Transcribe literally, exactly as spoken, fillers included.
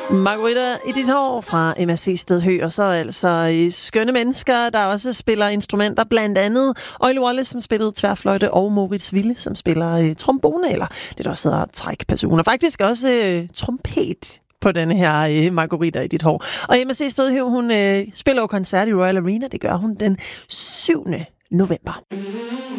Margarita i dit hår fra M S C Stedhø, og så altså skønne mennesker, der også spiller instrumenter, blandt andet Oile Wallace, som spillede tværfløjte, og Moritz Wille, som spiller øh, trombone, eller det der også hedder trækperson, og faktisk også øh, trompet på denne her øh, Margarita i dit hår. Og M S C Stedhø, hun øh, spiller jo koncert i Royal Arena, det gør hun den syvende november.